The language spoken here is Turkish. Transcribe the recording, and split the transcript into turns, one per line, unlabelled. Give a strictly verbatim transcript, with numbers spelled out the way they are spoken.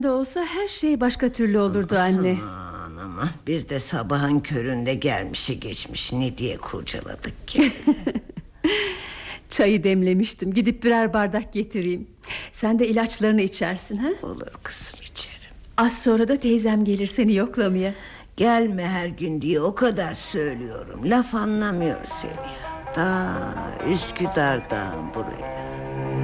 Da olsa her şey başka türlü olurdu anne.
Aman aman, biz de sabahın köründe gelmişi geçmiş ne diye kurcaladık ki.
Çayı demlemiştim, gidip birer bardak getireyim. Sen de ilaçlarını içersin ha?
Olur kızım, içerim.
Az sonra da teyzem gelir seni yoklamaya.
Gelme her gün diye o kadar söylüyorum, laf anlamıyor seni ya. Ta Üsküdar'dan buraya.